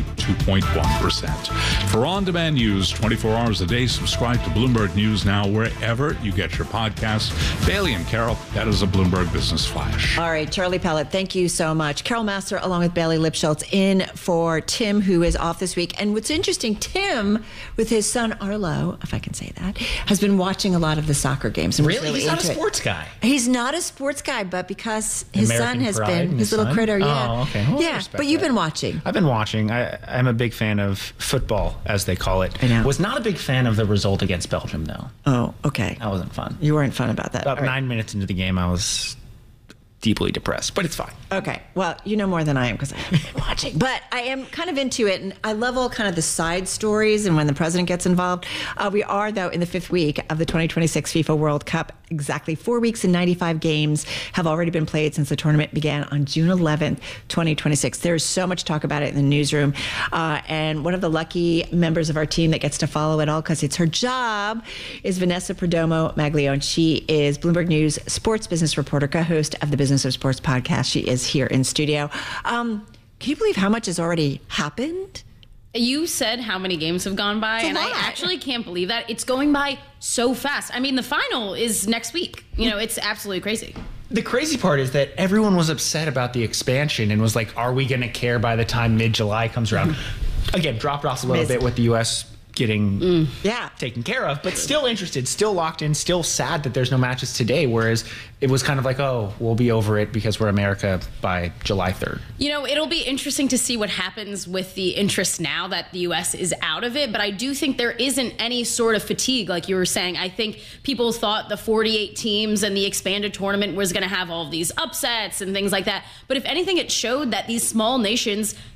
2.1%. For on-demand news 24 hours a day, subscribe to Bloomberg News Now wherever you get your podcasts. Bailey and Carol, that is a Bloomberg Business Flash. All right, Charlie Pellet, thank you so much. Carol Master, along with Bailey Lipschultz, in for Tim, who is off this week. And what's interesting, Tim, with his son Arlo, if I can say that, has been watching a lot of the soccer games. And really? He's not a sports guy. He's not a sports guy, but because his American son has Pride, been, his little critter, yeah. Oh, okay. Well, yeah, but you've been watching. I've been watching. I'm a big fan of football, as they call it. I know. Was not a big fan of the result against Belgium, though. Oh, okay. That wasn't fun. You weren't fun about that. About 9 minutes into the game, I was deeply depressed, but it's fine. Okay. Well, you know more than I am because I haven't been watching. But I am kind of into it, and I love all kind of the side stories and when the president gets involved. We are, though, in the 5th week of the 2026 FIFA World Cup. Exactly 4 weeks and 95 games have already been played since the tournament began on June 11th, 2026. There's so much talk about it in the newsroom. And one of the lucky members of our team that gets to follow it all, because it's her job, is Vanessa Perdomo Maglione. She is Bloomberg News sports business reporter, co-host of the Business of Sports podcast. She is here in studio. Can you believe how much has already happened? You said how many games have gone by, and I actually can't believe that. It's going by so fast. I mean, the final is next week. You know, it's absolutely crazy. The crazy part is that everyone was upset about the expansion and was like, are we going to care by the time mid-July comes around? Again, dropped off a little bit with the U.S. getting taken care of, but still interested, still locked in, still sad that there's no matches today, whereas it was kind of like, oh, we'll be over it because we're America by July 3rd. You know, it'll be interesting to see what happens with the interest now that the U.S. is out of it, but I do think there isn't any sort of fatigue, like you were saying. I think people thought the 48 teams and the expanded tournament was going to have all of these upsets and things like that, but if anything, it showed that these small nations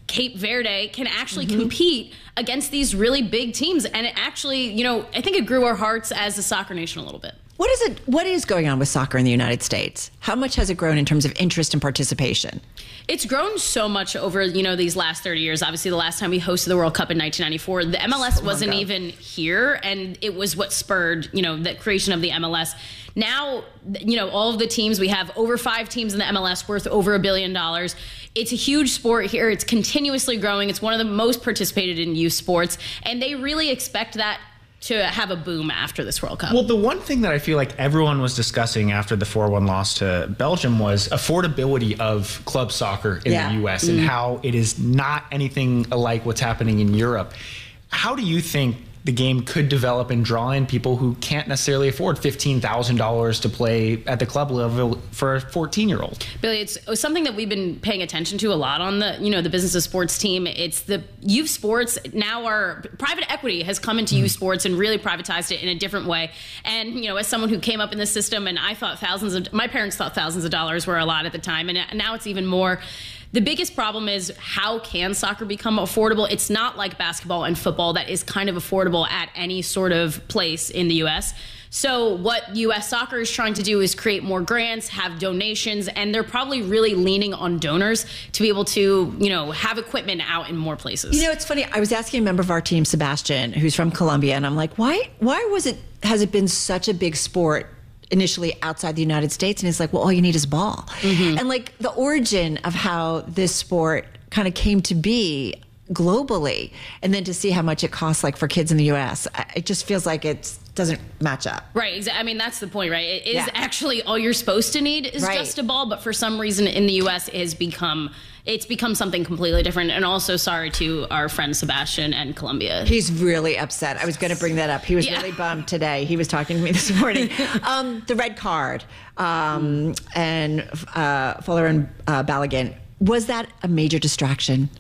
Cape Verde can actually compete against these really big teams. And it actually, I think it grew our hearts as a soccer nation a little bit. What is going on with soccer in the United States? How much has it grown in terms of interest and participation? It's grown so much over, these last 30 years. Obviously, the last time we hosted the World Cup in 1994, the MLS wasn't even here, and it was what spurred, the creation of the MLS. Now, all of the teams, we have over 5 teams in the MLS worth over $1 billion. It's a huge sport here. It's continuously growing. It's one of the most participated in youth sports, and they really expect that to have a boom after this World Cup. Well, the one thing that I feel like everyone was discussing after the 4-1 loss to Belgium was affordability of club soccer in the U.S. and how it is not anything like what's happening in Europe. How do you think the game could develop and draw in people who can't necessarily afford $15,000 to play at the club level for a 14-year-old? Billy, it's something that we've been paying attention to a lot on the, the Business of Sports team. It's the youth sports. Now our private equity has come into youth sports and really privatized it in a different way. And, as someone who came up in the system, and my parents thought thousands of dollars were a lot at the time, and now it's even more. The biggest problem is, how can soccer become affordable? It's not like basketball and football that is kind of affordable at any sort of place in the U.S. So what U.S. soccer is trying to do is create more grants, have donations, and they're probably really leaning on donors to be able to, have equipment out in more places. It's funny. I was asking a member of our team, Sebastian, who's from Colombia, and I'm like, why has it been such a big sport initially outside the United States? And he's like, well, all you need is a ball. And like the origin of how this sport kind of came to be globally, and then to see how much it costs, like for kids in the US, it just feels like it doesn't match up. Right. Exactly. I mean, that's the point, right? It is actually all you're supposed to need is just a ball, but for some reason in the US it's become something completely different. And also, sorry to our friend Sebastian and Colombia. He's really upset. I was going to bring that up. He was really bummed today. He was talking to me this morning. The red card and Fuller and Balogun, was that a major distraction?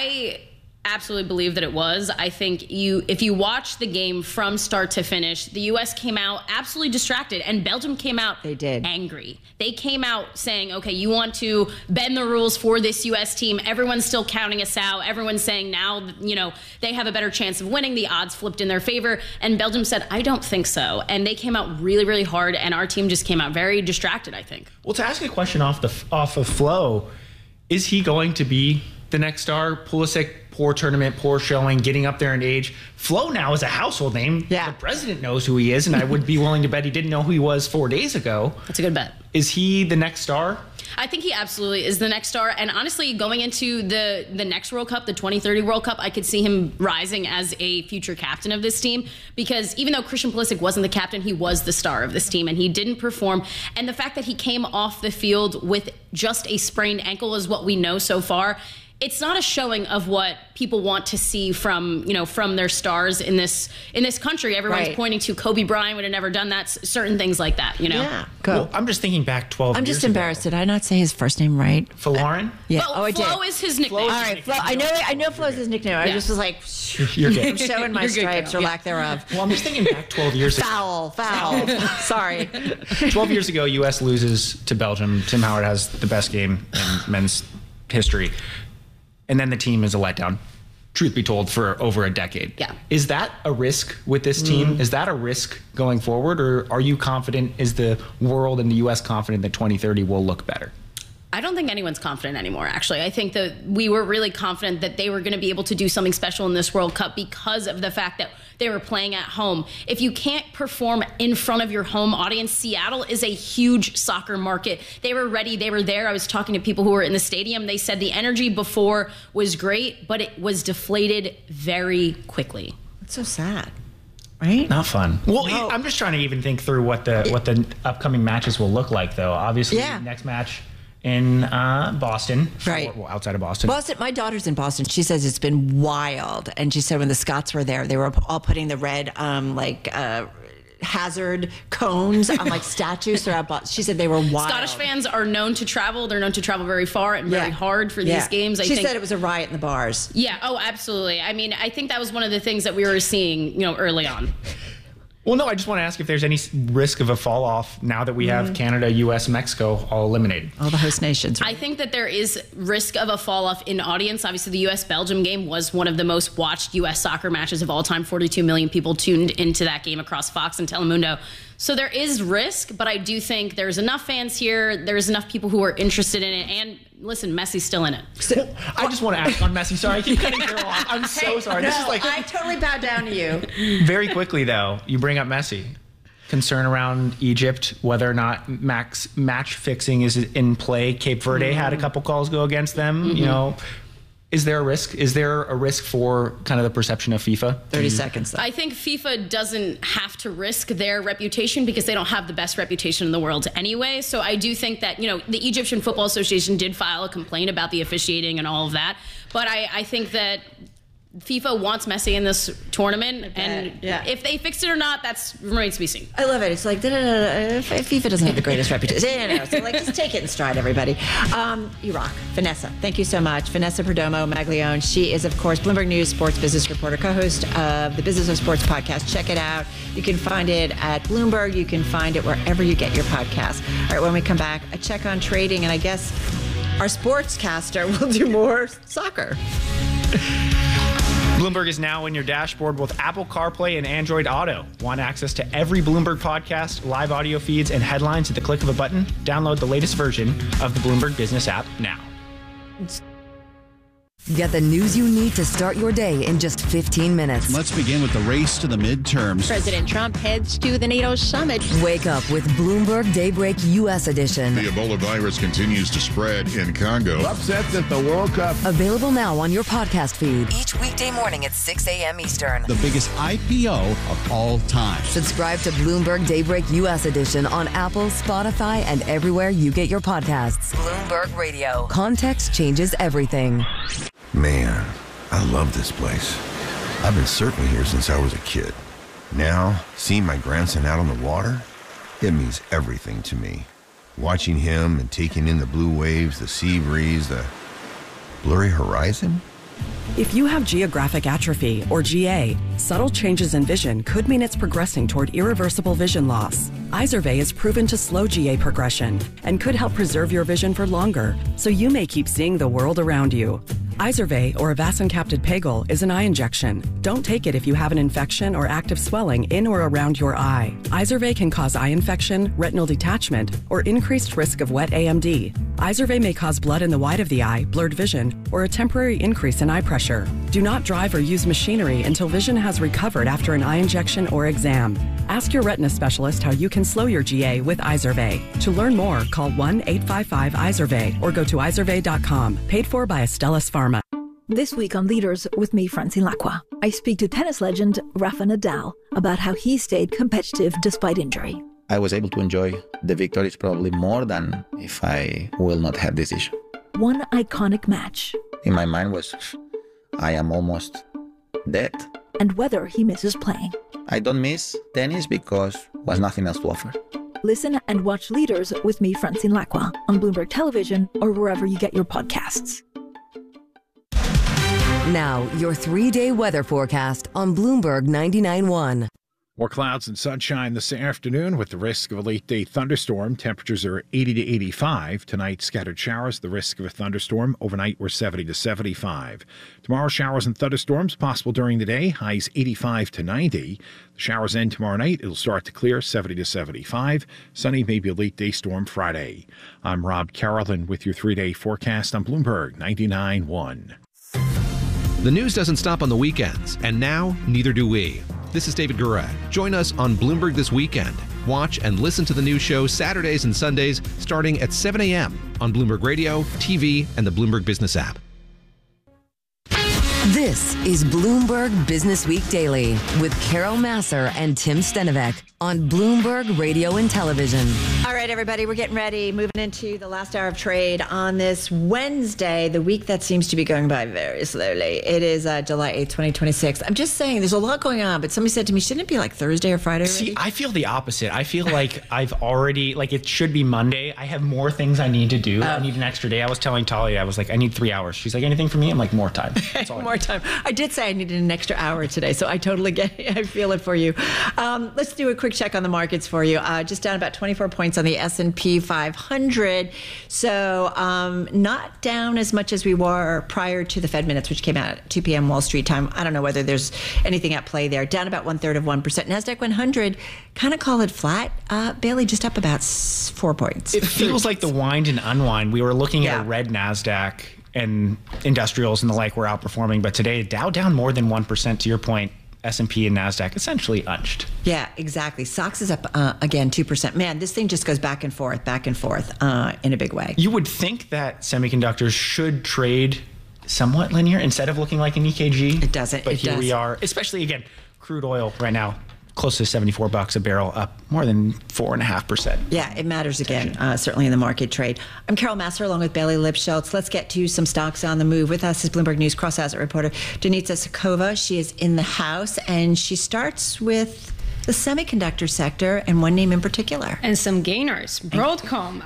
I absolutely believe that it was. I think if you watch the game from start to finish, the U.S. came out absolutely distracted, and Belgium came out angry. They came out saying, okay, you want to bend the rules for this U.S. team. Everyone's still counting us out. Everyone's saying now, they have a better chance of winning. The odds flipped in their favor. And Belgium said, I don't think so. And they came out really, really hard, and our team just came out very distracted, I think. Well, to ask a question off of Flo, is he going to be the next star? Pulisic, poor tournament, poor showing, getting up there in age. Flo now is a household name. The president knows who he is, and I would be willing to bet he didn't know who he was 4 days ago. That's a good bet. Is he the next star? I think he absolutely is the next star. And honestly, going into the next World Cup, the 2030 World Cup, I could see him rising as a future captain of this team, because even though Christian Pulisic wasn't the captain, he was the star of this team, and he didn't perform. And the fact that he came off the field with just a sprained ankle is what we know so far. It's not a showing of what people want to see from their stars in this country. Everyone's pointing to Kobe Bryant would have never done that, certain things like that, Yeah, go. Well, I'm just thinking back 12 years I'm just embarrassed. Did I not say his first name right? Folarin? Yeah. Well, I did. Flo is his nickname. All right, Flo. I know Flo's his nickname. I just was like, you're good. I'm showing my stripes or lack thereof. Well, I'm just thinking back 12 years ago. Foul. Sorry. 12 years ago, U.S. loses to Belgium. Tim Howard has the best game in men's history. And then the team is a letdown, truth be told, for over a decade. Yeah. Is that a risk with this team? Is that a risk going forward? Or are you confident, is the world and the U.S. confident that 2030 will look better? I don't think anyone's confident anymore, actually. I think that we were really confident that they were going to be able to do something special in this World Cup because of the fact that they were playing at home. If you can't perform in front of your home audience, Seattle is a huge soccer market. They were ready. They were there. I was talking to people who were in the stadium. They said the energy before was great, but it was deflated very quickly. It's so sad. Right? Not fun. Well, no. I'm just trying to even think through what the upcoming matches will look like, though. Obviously, next match in Boston, right? Well, outside of Boston. Boston. My daughter's in Boston. She says it's been wild, and she said when the Scots were there, they were all putting the red hazard cones on like statues throughout Boston. She said they were wild. Scottish fans are known to travel. They're known to travel very far and very hard for these games. She said it was a riot in the bars. Yeah. Oh, absolutely. I mean, I think that was one of the things that we were seeing, early on. Well, no, I just want to ask if there's any risk of a fall off now that we have Canada, U.S., Mexico all eliminated. All the host nations. Right? I think that there is risk of a fall off in audience. Obviously, the U.S.-Belgium game was one of the most watched U.S. soccer matches of all time. 42 million people tuned into that game across Fox and Telemundo. So there is risk, but I do think there's enough fans here. There's enough people who are interested in it. And listen, Messi's still in it. So, I just want to ask on Messi. Sorry, I keep cutting Carol off. I'm so sorry. No, This is like I totally bow down to you. Very quickly, though, you bring up Messi. Concern around Egypt, whether or not match fixing is in play. Cape Verde had a couple calls go against them. You know, is there a risk? Is there a risk for kind of the perception of FIFA? 30 seconds. Though. I think FIFA doesn't have to risk their reputation because they don't have the best reputation in the world anyway. So I do think that, the Egyptian Football Association did file a complaint about the officiating and all of that. But I think that FIFA wants Messi in this tournament, and if they fix it or not, that's remains to be seen. I love it. It's like FIFA doesn't have the greatest reputation. So just take it in stride, everybody. You rock, Vanessa. Thank you so much, Vanessa Perdomo Maglione. She is, of course, Bloomberg News sports business reporter, co-host of the Business of Sports podcast. Check it out. You can find it at Bloomberg. You can find it wherever you get your podcast. All right, when we come back, a check on trading, and I guess our sportscaster will do more soccer. Bloomberg is now in your dashboard with Apple CarPlay and Android Auto. Want access to every Bloomberg podcast, live audio feeds, and headlines at the click of a button? Download the latest version of the Bloomberg Business app now. Get the news you need to start your day in just 15 minutes. Let's begin with the race to the midterms. President Trump heads to the NATO summit. Wake up with Bloomberg Daybreak U.S. edition. The Ebola virus continues to spread in Congo. Upsets at the World Cup. Available now on your podcast feed. Each weekday morning at 6 a.m. Eastern. The biggest IPO of all time. Subscribe to Bloomberg Daybreak U.S. edition on Apple, Spotify, and everywhere you get your podcasts. Bloomberg Radio. Context changes everything. Man, I love this place. I've been surfing here since I was a kid. Now, seeing my grandson out on the water, it means everything to me. Watching him and taking in the blue waves, the sea breeze, the blurry horizon. If you have geographic atrophy, or GA, subtle changes in vision could mean it's progressing toward irreversible vision loss. Izervay is proven to slow GA progression and could help preserve your vision for longer, so you may keep seeing the world around you. Izervay, or avacincaptad pegol, is an eye injection. Don't take it if you have an infection or active swelling in or around your eye. Izervay can cause eye infection, retinal detachment, or increased risk of wet AMD. Izervay may cause blood in the white of the eye, blurred vision, or a temporary increase in eye pressure. Do not drive or use machinery until vision has recovered after an eye injection or exam. Ask your retina specialist how you can slow your GA with Izervay. To learn more, call 1-855-IZERVAY or go to izervay.com. Paid for by Astellas Pharma. This week on Leaders with me, Francine Lacqua, I speak to tennis legend Rafa Nadal about how he stayed competitive despite injury. I was able to enjoy the victories probably more than if I will not have this issue. One iconic match. In my mind was, I am almost dead. And whether he misses playing. I don't miss tennis because was nothing else to offer. Listen and watch Leaders with me, Francine Lacqua, on Bloomberg Television or wherever you get your podcasts. Now, your 3-day weather forecast on Bloomberg 99.1. More clouds and sunshine this afternoon with the risk of a late-day thunderstorm. Temperatures are 80 to 85. Tonight, scattered showers. The risk of a thunderstorm. Overnight, we're 70 to 75. Tomorrow, showers and thunderstorms possible during the day. Highs 85 to 90. The showers end tomorrow night. It'll start to clear 70 to 75. Sunny, maybe a late-day storm Friday. I'm Rob Carrollton with your 3-day forecast on Bloomberg 99.1. The news doesn't stop on the weekends, and now neither do we. This is David Gura. Join us on Bloomberg This Weekend. Watch and listen to the news show Saturdays and Sundays starting at 7 a.m. on Bloomberg Radio, TV, and the Bloomberg Business app. This is Bloomberg Business Week Daily with Carol Massar and Tim Stenivek on Bloomberg Radio and Television. All right, everybody, we're getting ready, moving into the last hour of trade on this Wednesday, the week that seems to be going by very slowly. It is July 8th, 2026. I'm just saying there's a lot going on, but somebody said to me, shouldn't it be like Thursday or Friday already? See, I feel the opposite. I feel like I've already, like it should be Monday. I have more things I need to do. I need an extra day. I was telling Talia, I was like, I need 3 hours. She's like, anything for me? I'm like, more time. That's all I need. more time. I did say I needed an extra hour today, so I totally get it. I feel it for you. Let's do a quick check on the markets for you. Just down about 24 points on the S&P 500. So not down as much as we were prior to the Fed minutes, which came out at 2 p.m. Wall Street time. I don't know whether there's anything at play there. Down about 1/3%. NASDAQ 100, kind of call it flat. Bailey, just up about 4 points. It feels like the wind and unwind. We were looking at a red NASDAQ and industrials and the like were outperforming, but today Dow down more than 1%. To your point, S&P and NASDAQ essentially unched. Yeah, exactly. SOX is up again 2%. Man, this thing just goes back and forth in a big way. You would think that semiconductors should trade somewhat linear instead of looking like an EKG. It doesn't. But here we are, especially again, crude oil right now, close to $74 a barrel, up more than 4.5%. Yeah, it matters again, certainly in the market trade. I'm Carol Massar along with Bailey Lipschultz. Let's get to some stocks on the move. With us is Bloomberg News cross-asset reporter Denitsa Sakova. She is in the house, and she starts with the semiconductor sector and one name in particular. And some gainers. Broadcom.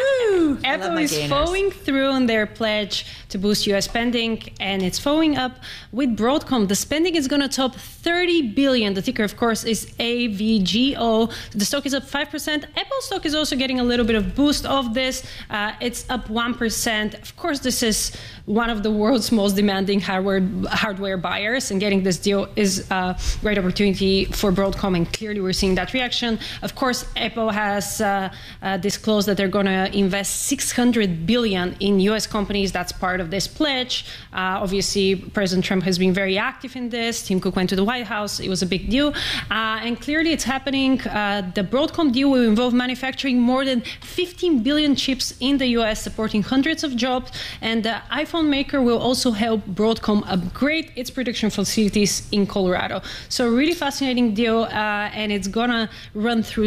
Apple is following through on their pledge to boost U.S. spending, and it's following up with Broadcom. The spending is going to top $30 billion. The ticker, of course, is AVGO. The stock is up 5%. Apple stock is also getting a little bit of boost of this. It's up 1%. Of course, this is one of the world's most demanding hardware buyers, and getting this deal is a great opportunity for Broadcom, and clearly we're seeing that reaction. Of course, Apple has disclosed that they're going to invest $600 billion in U.S. companies. That's part of this pledge. Obviously, President Trump has been very active in this. Tim Cook went to the White House. It was a big deal. And clearly it's happening. The Broadcom deal will involve manufacturing more than 15 billion chips in the U.S., supporting hundreds of jobs. And the iPhone maker will also help Broadcom upgrade its production facilities in Colorado. So really fascinating deal, and it's going to run through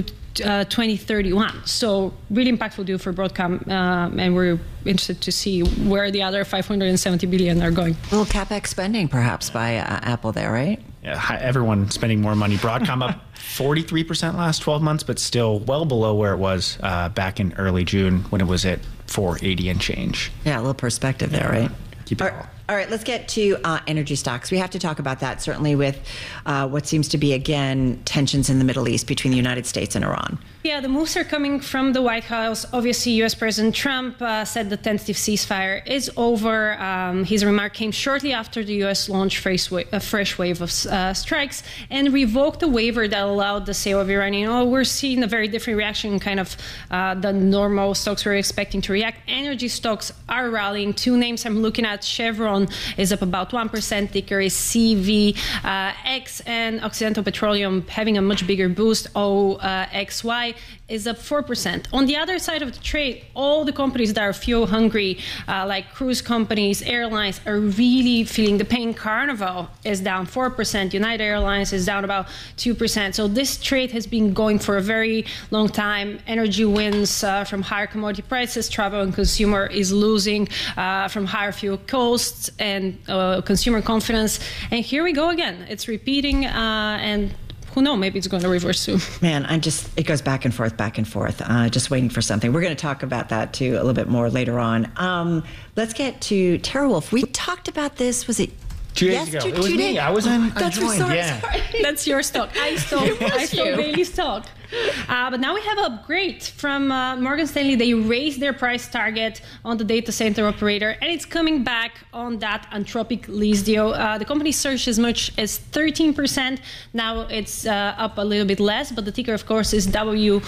2031. So really impactful deal for Broadcom, and we're interested to see where the other $570 billion are going. A little CapEx spending perhaps by Apple there, right? Yeah, everyone spending more money. Broadcom up 43% last 12 months, but still well below where it was back in early June when it was at $480 and change. Yeah, a little perspective there, right? Keep it all. All right, let's get to energy stocks. We have to talk about that, certainly with what seems to be, again, tensions in the Middle East between the United States and Iran. Yeah, the moves are coming from the White House. Obviously, U.S. President Trump said the tentative ceasefire is over. His remark came shortly after the U.S. launched a fresh wave of strikes and revoked the waiver that allowed the sale of Iranian oil. We're seeing a very different reaction, kind of the normal stocks we're expecting to react. Energy stocks are rallying. Two names I'm looking at, Chevron is up about 1%, ticker is CVX, and Occidental Petroleum having a much bigger boost, OXY, is up 4%. On the other side of the trade, all the companies that are fuel hungry, like cruise companies, airlines, are really feeling the pain. Carnival is down 4%, United Airlines is down about 2%. So this trade has been going for a very long time. Energy wins from higher commodity prices, travel and consumer is losing from higher fuel costs and consumer confidence. And here we go again. It's repeating, and who knows, maybe it's going to reverse soon. Man, it goes back and forth, just waiting for something. We're going to talk about that too a little bit more later on. Let's get to TeraWulf. We talked about this, was it 2 days ago? It was me. I was in. That's sorry. That's your stock. I stole Bailey's stock. But now we have an upgrade from Morgan Stanley. They raised their price target on the data center operator, and it's coming back on that Anthropic lease deal. The company surged as much as 13%. Now it's up a little bit less, but the ticker, of course, is WULF.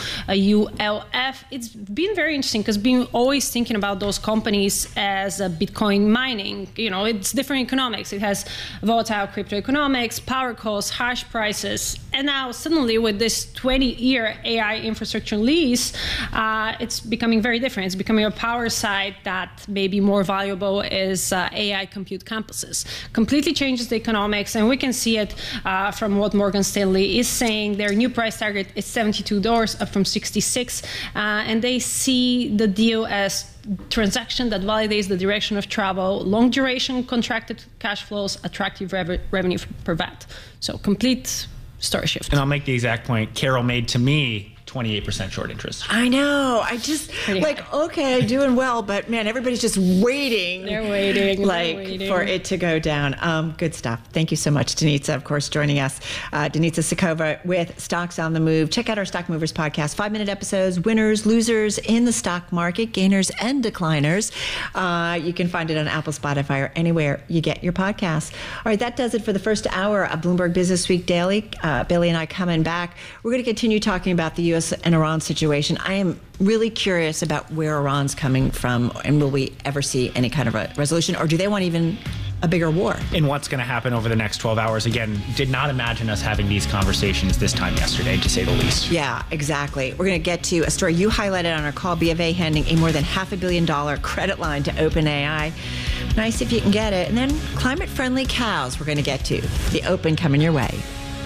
It's been very interesting because been always thinking about those companies as Bitcoin mining. You know, it's different economics. It has volatile crypto economics, power costs, hash prices, and now suddenly with this 20-year AI infrastructure lease, it's becoming very different. It's becoming a power side that may be more valuable as AI compute campuses. Completely changes the economics, and we can see it from what Morgan Stanley is saying. Their new price target is $72, up from $66, and they see the deal as transaction that validates the direction of travel, long duration contracted cash flows, attractive revenue per VAT. So complete story shift. And I'll make the exact point Carol made to me 28% short interest. I know. I just okay, doing well, but man, everybody's just waiting. They're waiting. For it to go down. Good stuff. Thank you so much, Denitza, of course, joining us. Denitza Sakova with Stocks on the Move. Check out our Stock Movers podcast, 5-minute episodes, winners, losers in the stock market, gainers and decliners. You can find it on Apple, Spotify, or anywhere you get your podcasts. All right, that does it for the first hour of Bloomberg Business Week Daily. Billy and I coming back. We're going to continue talking about the U.S. and Iran situation. I am really curious about where Iran's coming from, and will we ever see any kind of a resolution, or do they want even a bigger war? And what's going to happen over the next 12 hours? Again, did not imagine us having these conversations this time yesterday, to say the least. Yeah, exactly. We're going to get to a story you highlighted on our call, BofA handing a more than $500 million credit line to OpenAI. Nice if you can get it. And then climate-friendly cows we're going to get to. The Open coming your way.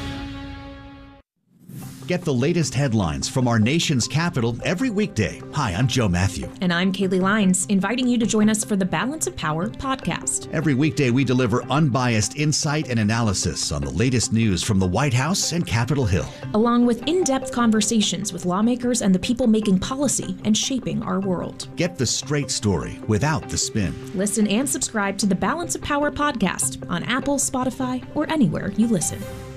Get the latest headlines from our nation's capital every weekday. Hi, I'm Joe Matthew. And I'm Kaylee Lyons, inviting you to join us for the Balance of Power podcast. Every weekday, we deliver unbiased insight and analysis on the latest news from the White House and Capitol Hill, along with in-depth conversations with lawmakers and the people making policy and shaping our world. Get the straight story without the spin. Listen and subscribe to the Balance of Power podcast on Apple, Spotify, or anywhere you listen.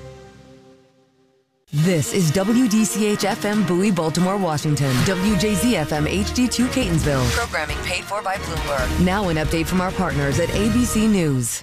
This is WDCH-FM Bowie, Baltimore, Washington. WJZ-FM HD2 Catonsville. Programming paid for by Bloomberg. Now an update from our partners at ABC News.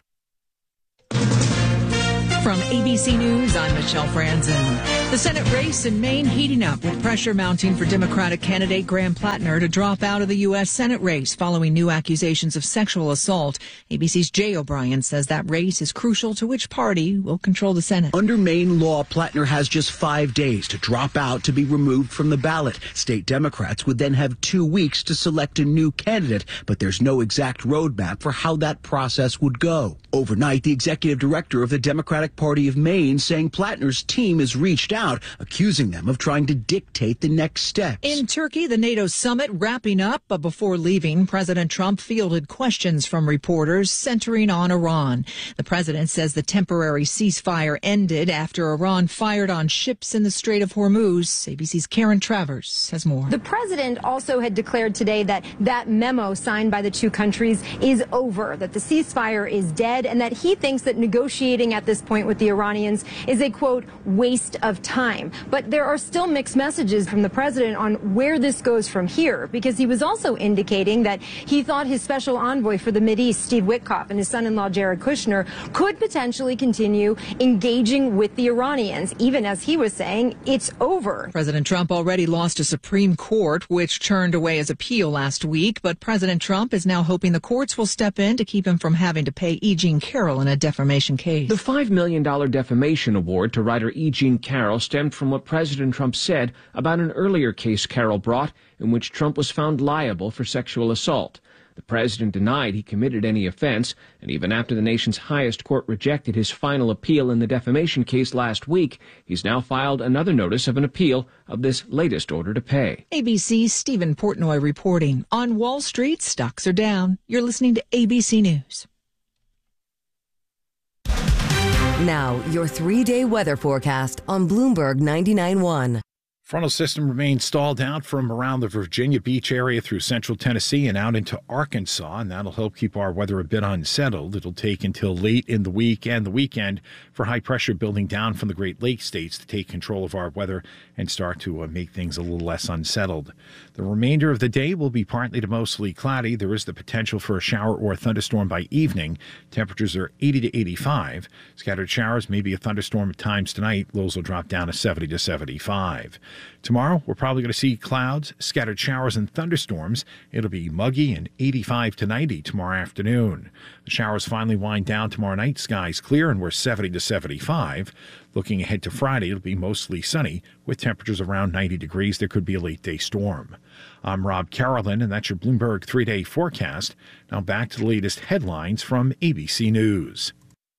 From ABC News, I'm Michelle Franzen. The Senate race in Maine heating up, with pressure mounting for Democratic candidate Graham Plattner to drop out of the U.S. Senate race following new accusations of sexual assault. ABC's Jay O'Brien says that race is crucial to which party will control the Senate. Under Maine law, Plattner has just 5 days to drop out to be removed from the ballot. State Democrats would then have 2 weeks to select a new candidate, but there's no exact roadmap for how that process would go. Overnight, the executive director of the Democratic Party of Maine saying Plattner's team has reached out, accusing them of trying to dictate the next steps. In Turkey, the NATO summit wrapping up, but before leaving, President Trump fielded questions from reporters centering on Iran. The president says the temporary ceasefire ended after Iran fired on ships in the Strait of Hormuz. ABC's Karen Travers has more. The president also had declared today that that memo signed by the two countries is over, that the ceasefire is dead, and that he thinks that negotiating at this point with the Iranians is a, quote, waste of time. But there are still mixed messages from the president on where this goes from here, because he was also indicating that he thought his special envoy for the Mideast, Steve Witkoff, and his son-in-law, Jared Kushner, could potentially continue engaging with the Iranians, even as he was saying it's over. President Trump already lost a Supreme Court, which turned away his appeal last week, but President Trump is now hoping the courts will step in to keep him from having to pay E. Jean Carroll in a defamation case. The $5 million defamation award to writer E. Jean Carroll stemmed from what President Trump said about an earlier case Carroll brought in which Trump was found liable for sexual assault. The president denied he committed any offense, and even after the nation's highest court rejected his final appeal in the defamation case last week, he's now filed another notice of an appeal of this latest order to pay. ABC's Stephen Portnoy reporting. On Wall Street, stocks are down. You're listening to ABC News. Now, your 3-day weather forecast on Bloomberg 99.1. Frontal system remains stalled out from around the Virginia Beach area through central Tennessee and out into Arkansas, and that'll help keep our weather a bit unsettled. It'll take until late in the week and the weekend for high pressure building down from the Great Lakes states to take control of our weather and start to make things a little less unsettled. The remainder of the day will be partly to mostly cloudy. There is the potential for a shower or a thunderstorm by evening. Temperatures are 80 to 85. Scattered showers, maybe a thunderstorm at times tonight. Lows will drop down to 70 to 75. Tomorrow, we're probably going to see clouds, scattered showers, and thunderstorms. It'll be muggy and 85 to 90 tomorrow afternoon. The showers finally wind down tomorrow night. Skies clear, and we're 70 to 75. Looking ahead to Friday, it'll be mostly sunny with temperatures around 90 degrees. There could be a late-day storm. I'm Rob Carolyn, and that's your Bloomberg 3-day forecast. Now back to the latest headlines from ABC News.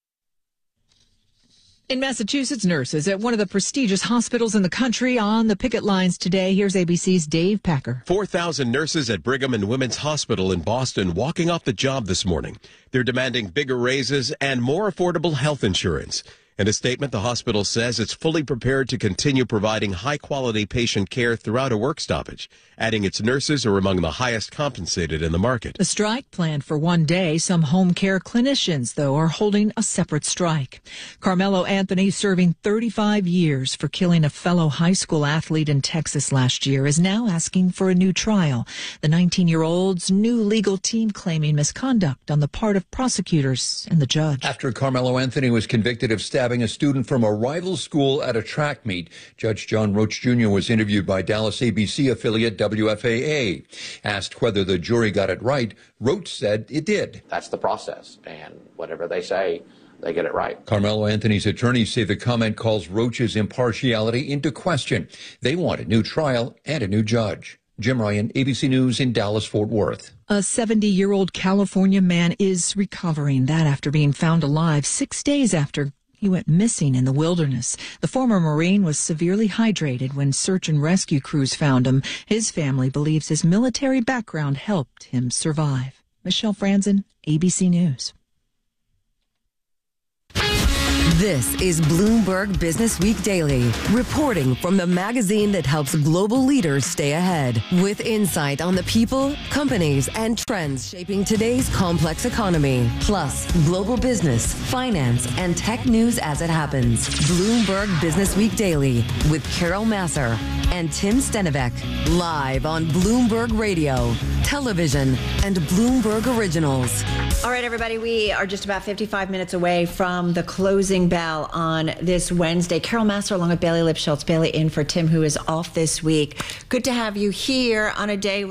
In Massachusetts, nurses at one of the prestigious hospitals in the country on the picket lines today. Here's ABC's Dave Packer. 4,000 nurses at Brigham and Women's Hospital in Boston walking off the job this morning. They're demanding bigger raises and more affordable health insurance. In a statement, the hospital says it's fully prepared to continue providing high-quality patient care throughout a work stoppage, adding its nurses are among the highest compensated in the market. The strike planned for one day. Some home care clinicians, though, are holding a separate strike. Carmelo Anthony, serving 35 years for killing a fellow high school athlete in Texas last year, is now asking for a new trial. The 19-year-old's new legal team claiming misconduct on the part of prosecutors and the judge. After Carmelo Anthony was convicted of stabbing a student from a rival school at a track meet, Judge John Roach Jr. was interviewed by Dallas ABC affiliate WFAA. Asked whether the jury got it right, Roach said it did. That's the process, and whatever they say, they get it right. Carmelo Anthony's attorneys say the comment calls Roach's impartiality into question. They want a new trial and a new judge. Jim Ryan, ABC News in Dallas-Fort Worth. A 70-year-old California man is recovering. That after being found alive 6 days after he went missing in the wilderness. The former Marine was severely hydrated when search and rescue crews found him. His family believes his military background helped him survive. Michelle Franzen, ABC News. This is Bloomberg Business Week Daily, reporting from the magazine that helps global leaders stay ahead, with insight on the people, companies, and trends shaping today's complex economy, plus global business, finance, and tech news as it happens. Bloomberg Business Week Daily with Carol Masser and Tim Stenivek, live on Bloomberg Radio, television, and Bloomberg Originals. All right, everybody, we are just about 55 minutes away from the closing bell on this Wednesday. Carol Masser along with Bailey Lipschultz. Bailey in for Tim, who is off this week. Good to have you here on a day